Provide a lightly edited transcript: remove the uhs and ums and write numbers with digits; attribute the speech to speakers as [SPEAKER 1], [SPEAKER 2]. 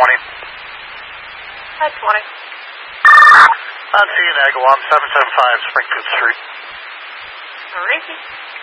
[SPEAKER 1] Hi, 20.
[SPEAKER 2] I'm seeing Agawam, 775 Springfield Street.
[SPEAKER 1] Ricky.